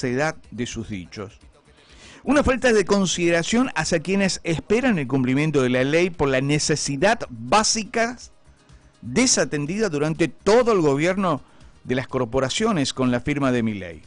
falsedad de sus dichos. Una falta de consideración hacia quienes esperan el cumplimiento de la ley por la necesidad básica desatendida durante todo el gobierno de las corporaciones con la firma de Milei.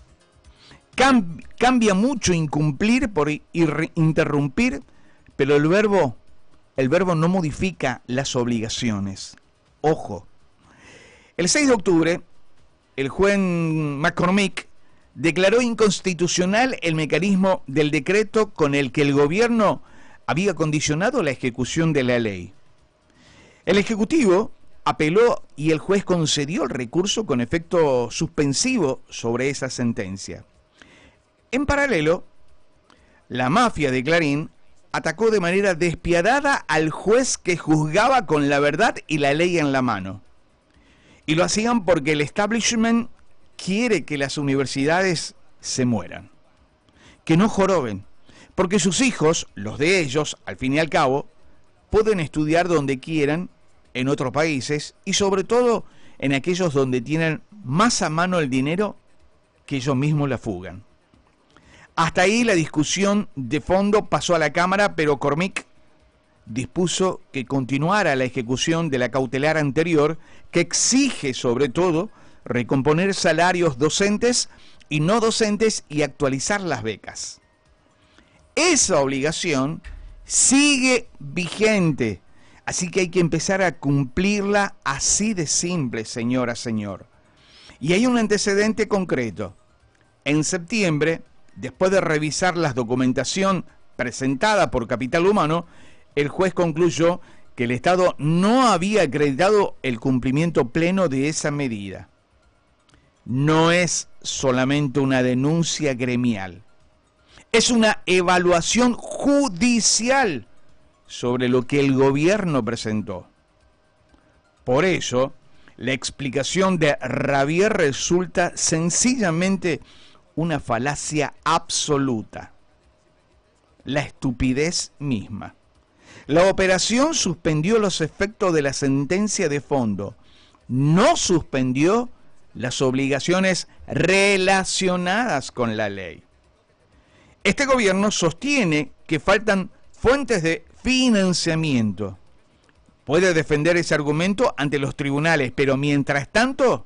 Cambia mucho incumplir por interrumpir, pero el verbo no modifica las obligaciones. Ojo. El 6 de octubre, el juez McCormick declaró inconstitucional el mecanismo del decreto con el que el gobierno había condicionado la ejecución de la ley. El Ejecutivo apeló y el juez concedió el recurso con efecto suspensivo sobre esa sentencia. En paralelo, la mafia de Clarín atacó de manera despiadada al juez que juzgaba con la verdad y la ley en la mano. Y lo hacían porque el establishment quiere que las universidades se mueran, que no joroben, porque sus hijos, los de ellos, al fin y al cabo, pueden estudiar donde quieran, en otros países, y sobre todo en aquellos donde tienen más a mano el dinero que ellos mismos la fugan. Hasta ahí la discusión de fondo pasó a la Cámara, pero Cormick dispuso que continuara la ejecución de la cautelar anterior, que exige sobre todo recomponer salarios docentes y no docentes y actualizar las becas. Esa obligación sigue vigente, así que hay que empezar a cumplirla así de simple, señora, señor. Y hay un antecedente concreto. En septiembre, después de revisar la documentación presentada por Capital Humano, el juez concluyó que el Estado no había acreditado el cumplimiento pleno de esa medida. No es solamente una denuncia gremial, es una evaluación judicial sobre lo que el gobierno presentó. Por eso, la explicación de Rabier resulta sencillamente una falacia absoluta, la estupidez misma. La operación suspendió los efectos de la sentencia de fondo, no suspendió las obligaciones relacionadas con la ley. Este gobierno sostiene que faltan fuentes de financiamiento. Puede defender ese argumento ante los tribunales, pero mientras tanto,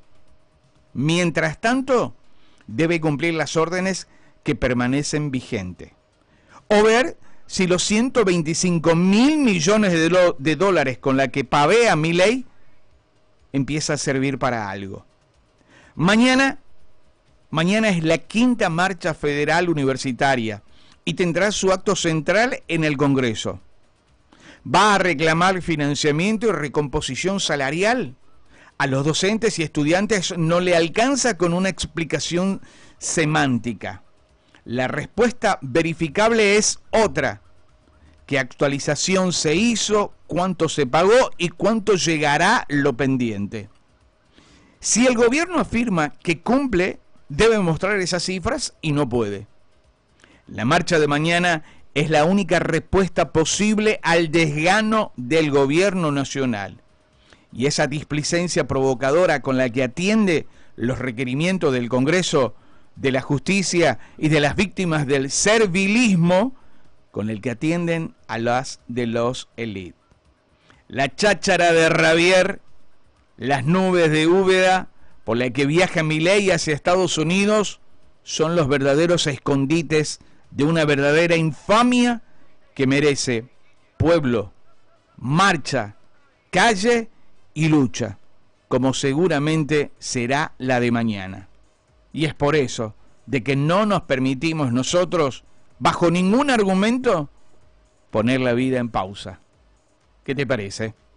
debe cumplir las órdenes que permanecen vigentes. O ver si los 125 mil millones de dólares con la que pavea Milei empieza a servir para algo. Mañana es la 5ª marcha federal universitaria y tendrá su acto central en el Congreso. ¿Va a reclamar financiamiento y recomposición salarial? A los docentes y estudiantes no le alcanza con una explicación semántica. La respuesta verificable es otra. ¿Qué actualización se hizo? ¿Cuánto se pagó? ¿Y cuánto llegará lo pendiente? Si el gobierno afirma que cumple, debe mostrar esas cifras y no puede. La marcha de mañana es la única respuesta posible al desgano del gobierno nacional. Y esa displicencia provocadora con la que atiende los requerimientos del Congreso, de la justicia y de las víctimas del servilismo, con el que atienden a las de los élites. La cháchara de Rabier, las nubes de Úbeda por la que viaja Milei hacia Estados Unidos, son los verdaderos escondites de una verdadera infamia que merece pueblo, marcha, calle y lucha, como seguramente será la de mañana. Y es por eso de que no nos permitimos nosotros, bajo ningún argumento, poner la vida en pausa. ¿Qué te parece?